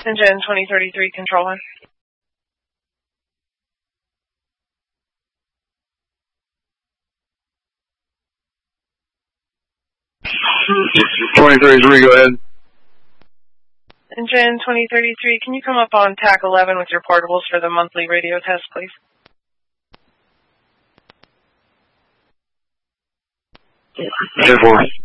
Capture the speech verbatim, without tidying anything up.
Engine twenty thirty-three, control one. twenty thirty-three, go ahead. Engine twenty thirty-three, can you come up on T A C eleven with your portables for the monthly radio test, please? ten four.